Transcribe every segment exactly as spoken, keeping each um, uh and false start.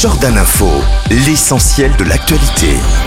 Jordan Info, l'essentiel de l'actualité.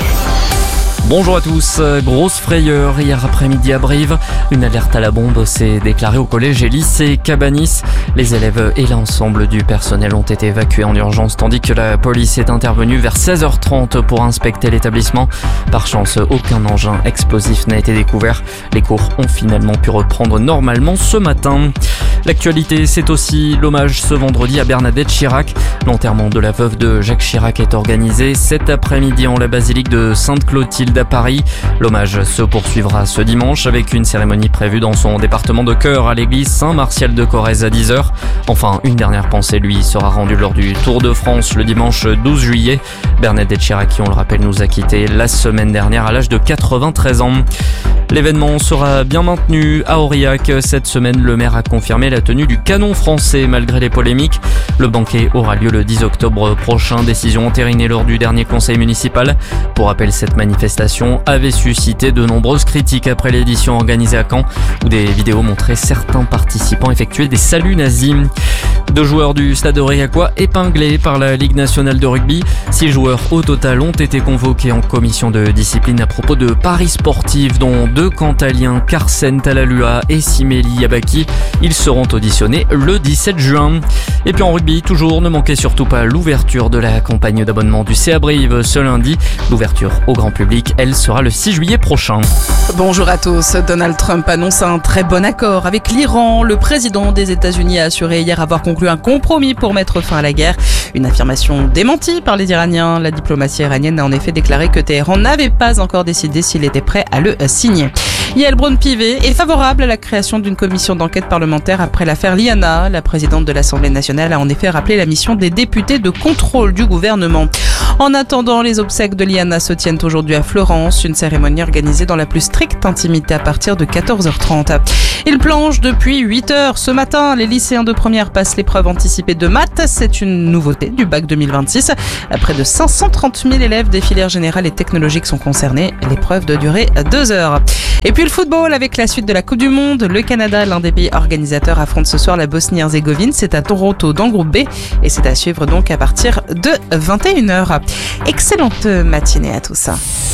Bonjour à tous, grosse frayeur hier après-midi à Brive. Une alerte à la bombe s'est déclarée au collège et lycée Cabanis. Les élèves et l'ensemble du personnel ont été évacués en urgence tandis que la police est intervenue vers seize heures trente pour inspecter l'établissement. Par chance, aucun engin explosif n'a été découvert. Les cours ont finalement pu reprendre normalement ce matin. L'actualité, c'est aussi l'hommage ce vendredi à Bernadette Chirac. L'enterrement de la veuve de Jacques Chirac est organisé cet après-midi en la basilique de Sainte-Clotilde à Paris. L'hommage se poursuivra ce dimanche avec une cérémonie prévue dans son département de cœur à l'église Saint-Martial de Corrèze à dix heures. Enfin, une dernière pensée lui sera rendue lors du Tour de France le dimanche douze juillet. Bernadette Chirac, qui on le rappelle, nous a quittés la semaine dernière à l'âge de quatre-vingt-treize ans. L'événement sera bien maintenu à Aurillac. Cette semaine, le maire a confirmé la tenue du canon français malgré les polémiques. Le banquet aura lieu le dix octobre prochain, décision entérinée lors du dernier conseil municipal. Pour rappel, cette manifestation avait suscité de nombreuses critiques après l'édition organisée à Caen, où des vidéos montraient certains participants effectuer des saluts nazis. Deux joueurs du Stade aurillacois épinglés par la Ligue nationale de rugby. Six joueurs au total ont été convoqués en commission de discipline à propos de paris sportifs, dont deux Cantaliens, Carsen Talalua et Simeli Yabaki. Ils seront auditionnés le dix-sept juin. Et puis en rugby, toujours, ne manquez surtout pas l'ouverture de la campagne d'abonnement du C A Brive ce lundi. L'ouverture au grand public, elle sera le six juillet prochain. Bonjour à tous. Donald Trump annonce un très bon accord avec l'Iran. Le président des États-Unis a assuré hier avoir conclu un compromis pour mettre fin à la guerre. Une affirmation démentie par les Iraniens. La diplomatie iranienne a en effet déclaré que Téhéran n'avait pas encore décidé s'il était prêt à le signer. Yael Braun-Pivet est favorable à la création d'une commission d'enquête parlementaire après l'affaire Liana. La présidente de l'Assemblée nationale a en effet rappelé la mission des députés de contrôle du gouvernement. En attendant, les obsèques de Liana se tiennent aujourd'hui à Florence, une cérémonie organisée dans la plus stricte intimité à partir de quatorze heures trente. Il plonge depuis huit heures ce matin. Les lycéens de première passent l'épreuve anticipée de maths. C'est une nouveauté du bac deux mille vingt-six. Près de cinq cent trente mille élèves des filières générales et technologiques sont concernés. L'épreuve de durer deux heures. Et puis le football avec la suite de la Coupe du Monde. Le Canada, l'un des pays organisateurs, affronte ce soir la Bosnie-Herzégovine. C'est à Toronto dans le groupe B et c'est à suivre donc à partir de vingt et une heures. Excellente matinée à tous.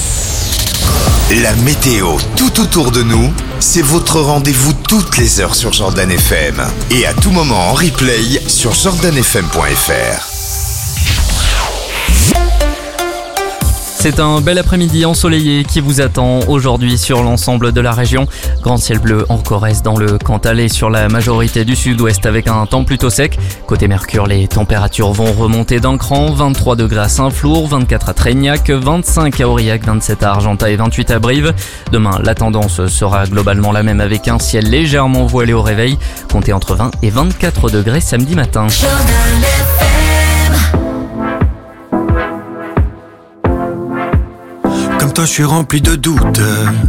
La météo tout autour de nous, c'est votre rendez-vous toutes les heures sur Jordan F M. Et à tout moment en replay sur jordan f m point f r. C'est un bel après-midi ensoleillé qui vous attend aujourd'hui sur l'ensemble de la région. Grand ciel bleu en Corrèze dans le Cantal et sur la majorité du sud-ouest avec un temps plutôt sec. Côté Mercure, les températures vont remonter d'un cran. vingt-trois degrés à Saint-Flour, vingt-quatre à Tréignac, vingt-cinq à Aurillac, vingt-sept à Argentat et vingt-huit à Brive. Demain, la tendance sera globalement la même avec un ciel légèrement voilé au réveil. Comptez entre vingt et vingt-quatre degrés samedi matin. Comme toi je suis rempli de doutes.